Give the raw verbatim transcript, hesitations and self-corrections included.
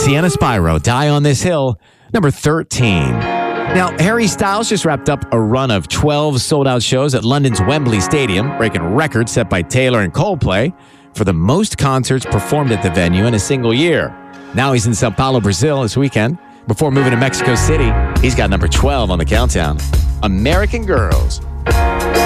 Sienna Spyro, Die on This Hill, number thirteen. Now, Harry Styles just wrapped up a run of twelve sold-out shows at London's Wembley Stadium, breaking records set by Taylor and Coldplay for the most concerts performed at the venue in a single year. Now he's in Sao Paulo, Brazil this weekend. Before moving to Mexico City, he's got number twelve on the countdown, American Girls.